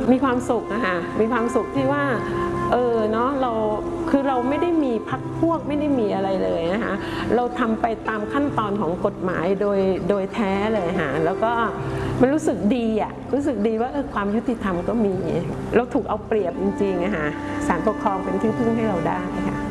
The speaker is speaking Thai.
มีความสุขอะค่ะมีความสุขที่ว่าเนาะเราไม่ได้มีพรรคพวกไม่ได้มีอะไรเลยนะคะเราทำไปตามขั้นตอนของกฎหมายโดยแท้เลยค่ะแล้วก็มันรู้สึกดีอะรู้สึกดีว่าความยุติธรรมก็มีเราถูกเอาเปรียบจริงๆอะค่ะศาลปกครองเป็นที่พึ่งให้เราได้ค่ะ